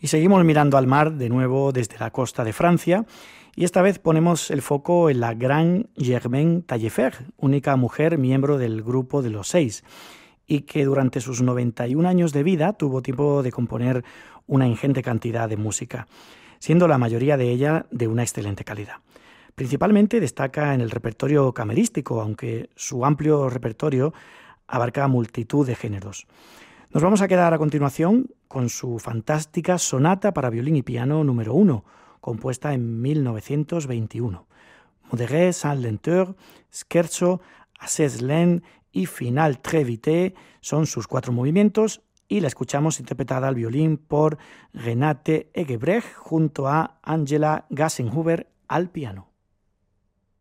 Y seguimos mirando al mar de nuevo desde la costa de Francia y esta vez ponemos el foco en la gran Germaine Taillefer, única mujer miembro del grupo de los 6 y que durante sus 91 años de vida tuvo tiempo de componer una ingente cantidad de música, siendo la mayoría de ella de una excelente calidad. Principalmente destaca en el repertorio camerístico, aunque su amplio repertorio abarca multitud de géneros. Nos vamos a quedar a continuación con su fantástica sonata para violín y piano número 1, compuesta en 1921. Modéré sans lenteur, scherzo, assez lent y final très vite son sus 4 movimientos y la escuchamos interpretada al violín por Renate Eggebrecht junto a Angela Gassenhuber al piano.